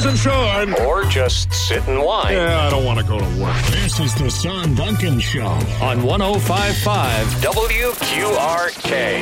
rise and shine. Or just sit and whine. Yeah, I don't want to go to work. This is the Son Duncan Show On 105.5 WQRK.